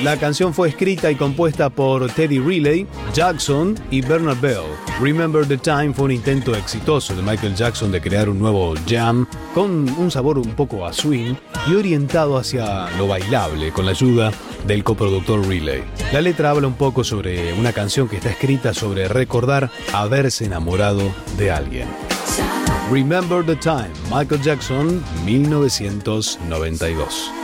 La canción fue escrita y compuesta por Teddy Riley, Jackson y Bernard Bell. Remember the Time fue un intento exitoso de Michael Jackson de crear un nuevo jam con un sabor un poco a swing y orientado hacia lo bailable con la ayuda del coproductor Riley. La letra habla un poco sobre una canción que está escrita sobre recordar haberse enamorado de alguien. Remember the Time, Michael Jackson, 1992.